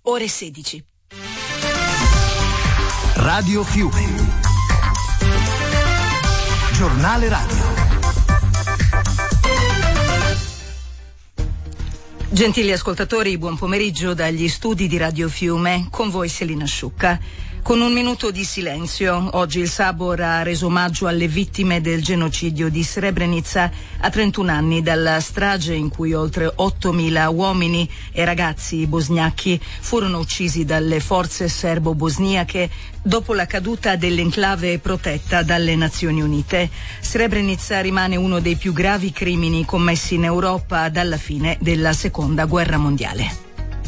ore 16. Radio Fiume. Giornale radio. Gentili ascoltatori, buon pomeriggio dagli studi di Radio Fiume, con voi Selina Sciucca. Con un minuto di silenzio, oggi il Sabor ha reso omaggio alle vittime del genocidio di Srebrenica a 31 anni dalla strage in cui oltre 8.000 uomini e ragazzi bosgnacchi furono uccisi dalle forze serbo-bosniache dopo la caduta dell'enclave protetta dalle Nazioni Unite. Srebrenica rimane uno dei più gravi crimini commessi in Europa dalla fine della Seconda Guerra Mondiale.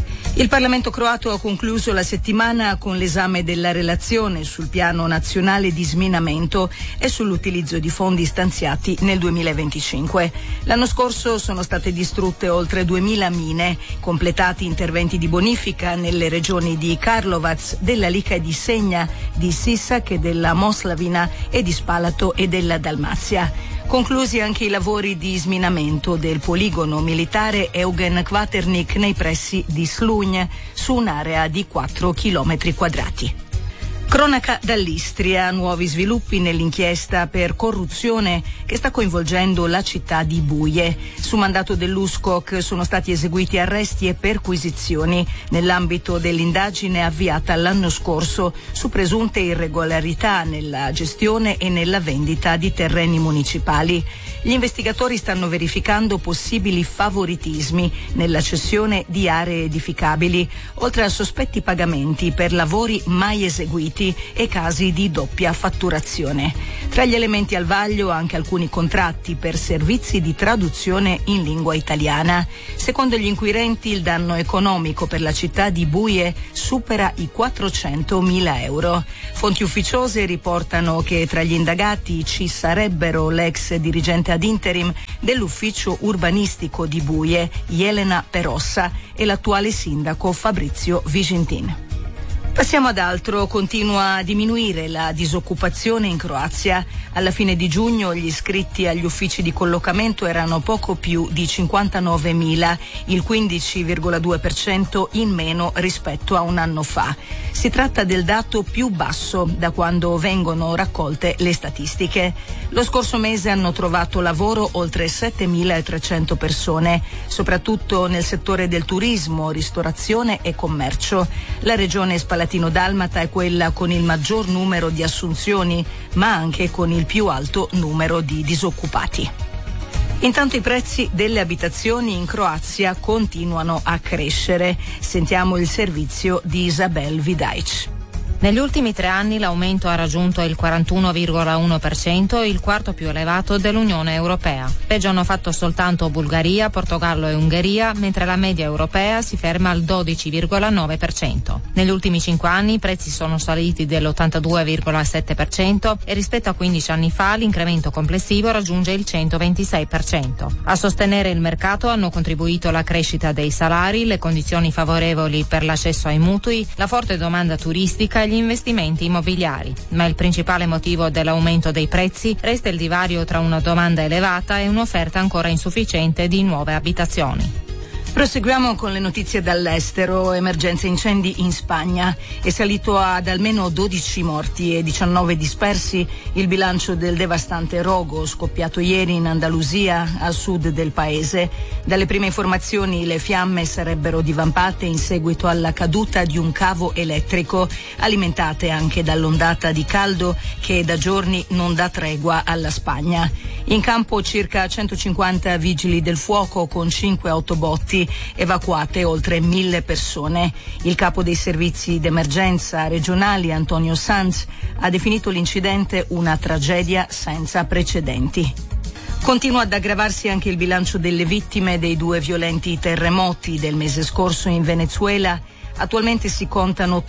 Il Parlamento croato ha concluso la settimana con l'esame della relazione sul piano nazionale di sminamento e sull'utilizzo di fondi stanziati nel 2025. L'anno scorso sono state distrutte oltre 2.000 mine, completati interventi di bonifica nelle regioni di Karlovac, della Lika e di Segna, di Sisak e della Moslavina e di Spalato e della Dalmazia. Conclusi anche i lavori di sminamento del poligono militare Eugen Kvaternik nei pressi di Slunj, su un'area di 4 chilometri quadrati. Cronaca dall'Istria, nuovi sviluppi nell'inchiesta per corruzione che sta coinvolgendo la città di Buie. Su mandato dell'Uskok sono stati eseguiti arresti e perquisizioni nell'ambito dell'indagine avviata l'anno scorso su presunte irregolarità nella gestione e nella vendita di terreni municipali. Gli investigatori stanno verificando possibili favoritismi nella cessione di aree edificabili, oltre a sospetti pagamenti per lavori mai eseguiti e casi di doppia fatturazione. Tra gli elementi al vaglio anche alcuni contratti per servizi di traduzione in lingua italiana. Secondo gli inquirenti il danno economico per la città di Buie supera i 400.000 euro. Fonti ufficiose riportano che tra gli indagati ci sarebbero l'ex dirigente ad interim dell'ufficio urbanistico di Buie, Jelena Perossa, e l'attuale sindaco Fabrizio Vigintin. Passiamo ad altro. Continua a diminuire la disoccupazione in Croazia. Alla fine di giugno gli iscritti agli uffici di collocamento erano poco più di 59.000, il 15,2% in meno rispetto a un anno fa. Si tratta del dato più basso da quando vengono raccolte le statistiche. Lo scorso mese hanno trovato lavoro oltre 7.300 persone, soprattutto nel settore del turismo, ristorazione e commercio. La regione Spalatino-Dalmata è quella con il maggior numero di assunzioni, ma anche con il più alto numero di disoccupati. Intanto i prezzi delle abitazioni in Croazia continuano a crescere. Sentiamo il servizio di Isabel Vidaic. Negli ultimi 3 anni l'aumento ha raggiunto il 41,1%, il quarto più elevato dell'Unione Europea. Peggio hanno fatto soltanto Bulgaria, Portogallo e Ungheria, mentre la media europea si ferma al 12,9%. Negli ultimi 5 anni i prezzi sono saliti dell'82,7% e rispetto a 15 anni fa l'incremento complessivo raggiunge il 126%. A sostenere il mercato hanno contribuito la crescita dei salari, le condizioni favorevoli per l'accesso ai mutui, la forte domanda turistica e gli investimenti immobiliari, ma il principale motivo dell'aumento dei prezzi resta il divario tra una domanda elevata e un'offerta ancora insufficiente di nuove abitazioni. Proseguiamo con le notizie dall'estero. Emergenza incendi in Spagna. È salito ad almeno 12 morti e 19 dispersi il bilancio del devastante rogo scoppiato ieri in Andalusia, a sud del paese. Dalle prime informazioni le fiamme sarebbero divampate in seguito alla caduta di un cavo elettrico, alimentate anche dall'ondata di caldo che da giorni non dà tregua alla Spagna. In campo circa 150 vigili del fuoco con 5 autobotti, evacuate oltre 1.000 persone. Il capo dei servizi d'emergenza regionali, Antonio Sanz, ha definito l'incidente una tragedia senza precedenti. Continua ad aggravarsi anche il bilancio delle vittime dei 2 violenti terremoti del mese scorso in Venezuela. Attualmente si contano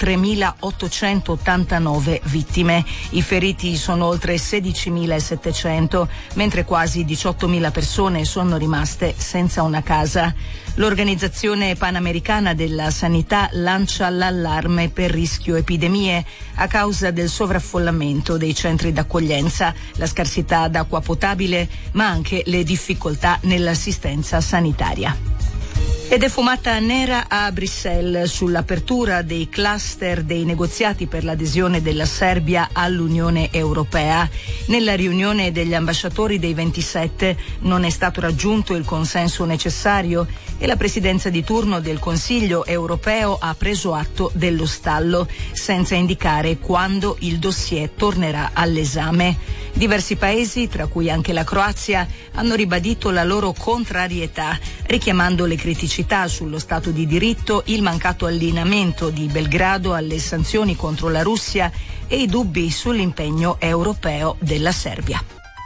3.889 vittime. I feriti sono oltre 16.700, mentre quasi 18.000 persone sono rimaste senza una casa. L'Organizzazione Panamericana della Sanità lancia l'allarme per rischio epidemie a causa del sovraffollamento dei centri d'accoglienza, la scarsità d'acqua potabile, ma anche le difficoltà nell'assistenza sanitaria. Ed è fumata nera a Bruxelles sull'apertura dei cluster dei negoziati per l'adesione della Serbia all'Unione Europea. Nella riunione degli ambasciatori dei 27 non è stato raggiunto il consenso necessario e la presidenza di turno del Consiglio Europeo ha preso atto dello stallo, senza indicare quando il dossier tornerà all'esame. Diversi paesi, tra cui anche la Croazia, hanno ribadito la loro contrarietà, richiamando le criticità sullo Stato di diritto, il mancato allineamento di Belgrado alle sanzioni contro la Russia e i dubbi sull'impegno europeo della Serbia.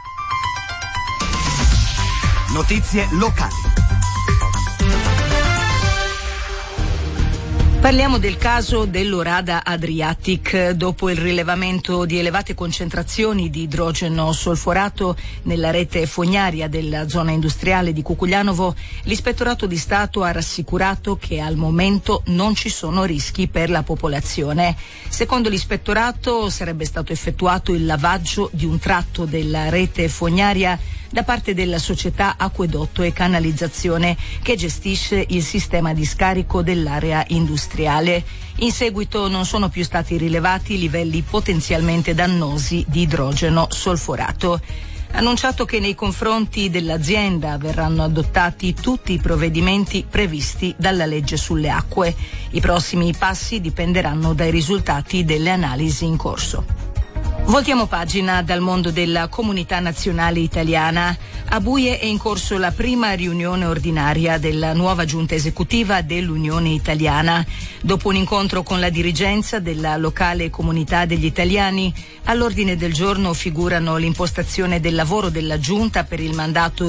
Notizie locali. Parliamo del caso dell'Orada Adriatic. Dopo il rilevamento di elevate concentrazioni di idrogeno solforato nella rete fognaria della zona industriale di Cucuglianovo, l'Ispettorato di Stato ha rassicurato che al momento non ci sono rischi per la popolazione. Secondo l'Ispettorato sarebbe stato effettuato il lavaggio di un tratto della rete fognaria da parte della società Acquedotto e Canalizzazione che gestisce il sistema di scarico dell'area industriale. In seguito non sono più stati rilevati livelli potenzialmente dannosi di idrogeno solforato. Annunciato che nei confronti dell'azienda verranno adottati tutti i provvedimenti previsti dalla legge sulle acque. I prossimi passi dipenderanno dai risultati delle analisi in corso. Voltiamo pagina dal mondo della comunità nazionale italiana. A Buie è in corso la prima riunione ordinaria della nuova giunta esecutiva dell'Unione Italiana. Dopo un incontro con la dirigenza della locale comunità degli italiani, all'ordine del giorno figurano l'impostazione del lavoro della giunta per il mandato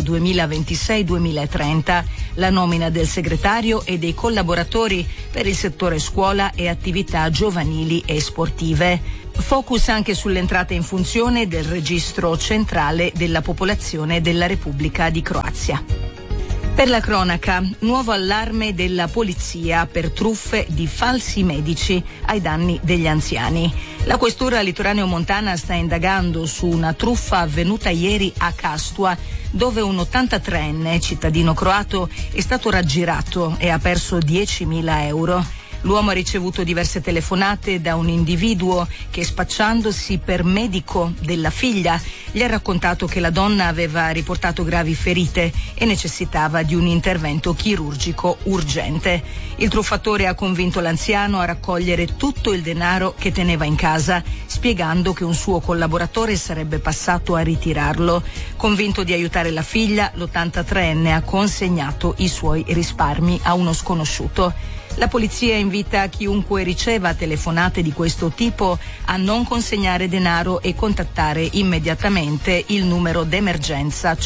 2026-2030, la nomina del segretario e dei collaboratori per il settore scuola e attività giovanili e sportive. Focus anche sull'entrata in funzione del registro centrale della popolazione della Repubblica di Croazia. Per la cronaca, nuovo allarme della polizia per truffe di falsi medici ai danni degli anziani. La questura litoraneo-montana sta indagando su una truffa avvenuta ieri a Castua, dove un 83enne cittadino croato è stato raggirato e ha perso 10.000 euro. L'uomo ha ricevuto diverse telefonate da un individuo che, spacciandosi per medico della figlia, gli ha raccontato che la donna aveva riportato gravi ferite e necessitava di un intervento chirurgico urgente. Il truffatore ha convinto l'anziano a raccogliere tutto il denaro che teneva in casa, spiegando che un suo collaboratore sarebbe passato a ritirarlo. Convinto di aiutare la figlia, l'83enne ha consegnato i suoi risparmi a uno sconosciuto. La polizia invita chiunque riceva telefonate di questo tipo a non consegnare denaro e contattare immediatamente il numero d'emergenza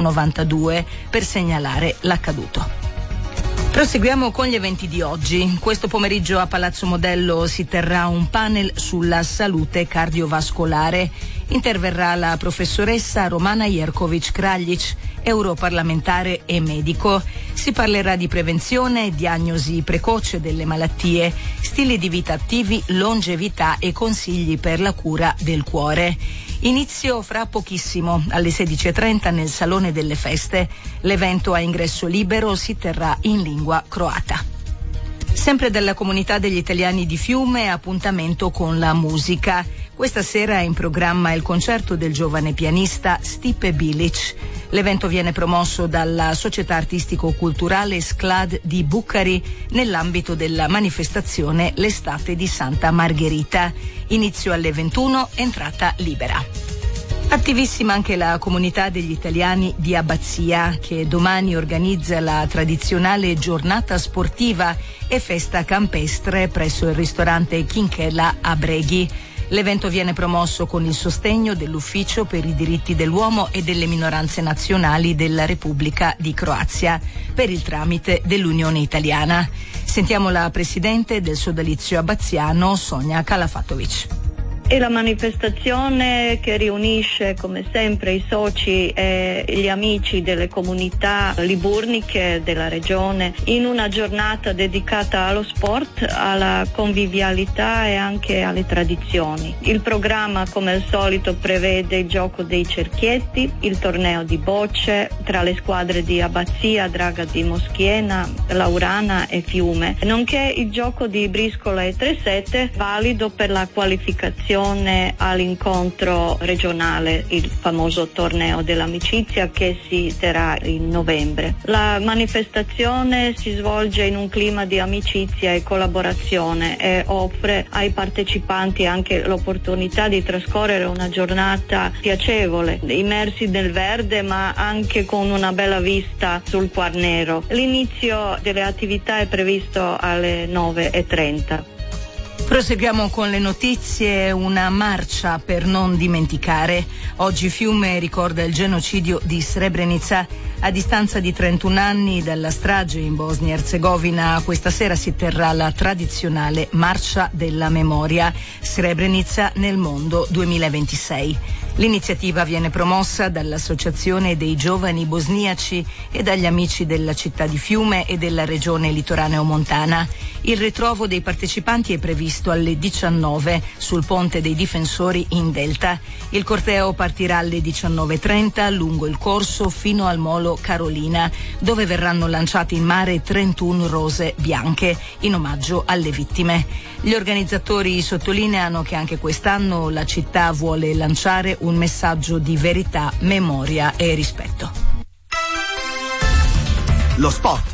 192 per segnalare l'accaduto. Proseguiamo con gli eventi di oggi. Questo pomeriggio a Palazzo Modello si terrà un panel sulla salute cardiovascolare. Interverrà la professoressa Romana Jerković-Kraljić, europarlamentare e medico. Si parlerà di prevenzione, diagnosi precoce delle malattie, stili di vita attivi, longevità e consigli per la cura del cuore. Inizio fra pochissimo, alle 16:30 nel Salone delle Feste. L'evento a ingresso libero si terrà in lingua croata. Sempre dalla comunità degli italiani di Fiume, appuntamento con la musica. Questa sera è in programma il concerto del giovane pianista Stipe Bilic. L'evento viene promosso dalla società artistico-culturale Sklad di Bucari nell'ambito della manifestazione L'estate di Santa Margherita. Inizio alle 21, entrata libera. Attivissima anche la comunità degli italiani di Abbazia, che domani organizza la tradizionale giornata sportiva e festa campestre presso il ristorante Chinchella a Breghi. L'evento viene promosso con il sostegno dell'Ufficio per i diritti dell'uomo e delle minoranze nazionali della Repubblica di Croazia, per il tramite dell'Unione Italiana. Sentiamo la presidente del sodalizio abbaziano, Sonja Kalafatovic. È la manifestazione che riunisce come sempre i soci e gli amici delle comunità liburniche della regione in una giornata dedicata allo sport, alla convivialità e anche alle tradizioni. Il programma come al solito prevede il gioco dei cerchietti, il torneo di bocce tra le squadre di Abbazia, Draga di Moschiena, Laurana e Fiume, nonché il gioco di briscola e tresette, valido per la qualificazione all'incontro regionale, il famoso torneo dell'amicizia che si terrà in novembre. La manifestazione si svolge in un clima di amicizia e collaborazione e offre ai partecipanti anche l'opportunità di trascorrere una giornata piacevole, immersi nel verde ma anche con una bella vista sul Quarnero. L'inizio delle attività è previsto alle 9:30. Proseguiamo con le notizie. Una marcia per non dimenticare. Oggi Fiume ricorda il genocidio di Srebrenica. A distanza di 31 anni dalla strage in Bosnia-Erzegovina, questa sera si terrà la tradizionale Marcia della Memoria Srebrenica nel mondo 2026. L'iniziativa viene promossa dall'Associazione dei Giovani Bosniaci e dagli amici della città di Fiume e della regione litoraneo-montana. Il ritrovo dei partecipanti è previsto alle 19 sul Ponte dei Difensori in Delta. Il corteo partirà alle 19:30 lungo il corso fino al molo Carolina, dove verranno lanciate in mare 31 rose bianche in omaggio alle vittime. Gli organizzatori sottolineano che anche quest'anno la città vuole lanciare un messaggio di verità, memoria e rispetto. Lo sport.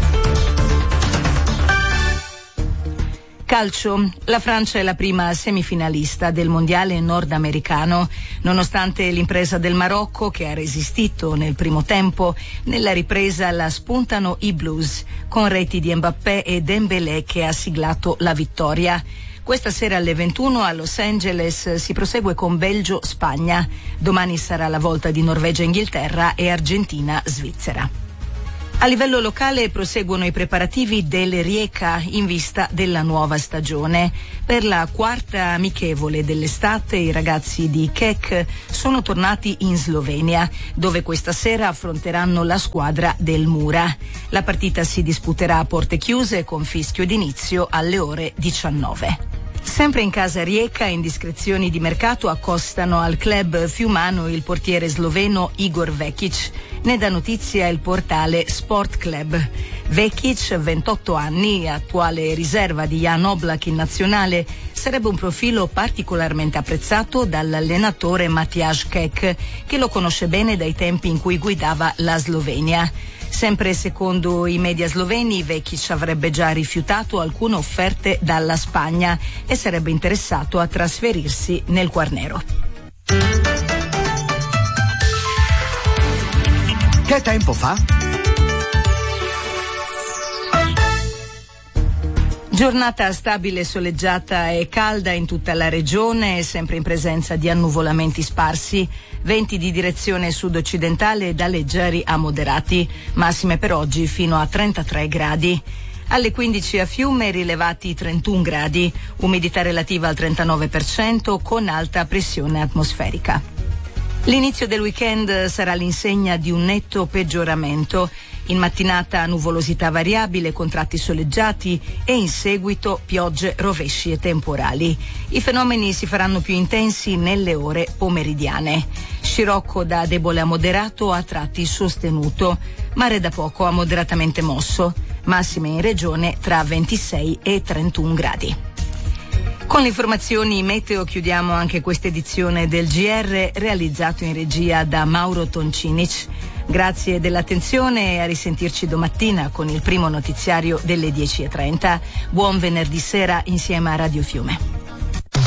Calcio. La Francia è la prima semifinalista del mondiale nordamericano. Nonostante l'impresa del Marocco, che ha resistito nel primo tempo, nella ripresa la spuntano i Blues, con reti di Mbappé e Dembélé che ha siglato la vittoria. Questa sera alle 21 a Los Angeles si prosegue con Belgio-Spagna. Domani sarà la volta di Norvegia-Inghilterra e Argentina-Svizzera. A livello locale proseguono i preparativi del Rijeka in vista della nuova stagione. Per la quarta amichevole dell'estate i ragazzi di Kek sono tornati in Slovenia, dove questa sera affronteranno la squadra del Mura. La partita si disputerà a porte chiuse con fischio d'inizio alle ore 19. Sempre in casa Rijeka, indiscrezioni di mercato accostano al club fiumano il portiere sloveno Igor Vekic. Ne dà notizia il portale Sport Club. Vekic, 28 anni, attuale riserva di Jan Oblak in nazionale, sarebbe un profilo particolarmente apprezzato dall'allenatore Matjaž Kek, che lo conosce bene dai tempi in cui guidava la Slovenia. Sempre secondo i media sloveni, Vekic avrebbe già rifiutato alcune offerte dalla Spagna e sarebbe interessato a trasferirsi nel Quarnero. Che tempo fa? Giornata stabile, soleggiata e calda in tutta la regione, sempre in presenza di annuvolamenti sparsi, venti di direzione sud-occidentale da leggeri a moderati, massime per oggi fino a 33 gradi. Alle 15 a Fiume rilevati 31 gradi, umidità relativa al 39% con alta pressione atmosferica. L'inizio del weekend sarà all'insegna di un netto peggioramento. In mattinata nuvolosità variabile con tratti soleggiati e in seguito piogge, rovesci e temporali. I fenomeni si faranno più intensi nelle ore pomeridiane. Scirocco da debole a moderato a tratti sostenuto, mare da poco a moderatamente mosso, massime in regione tra 26 e 31 gradi. Con le informazioni meteo chiudiamo anche questa edizione del GR realizzato in regia da Mauro Toncinic. Grazie dell'attenzione e a risentirci domattina con il primo notiziario delle 10:30. Buon venerdì sera insieme a Radio Fiume.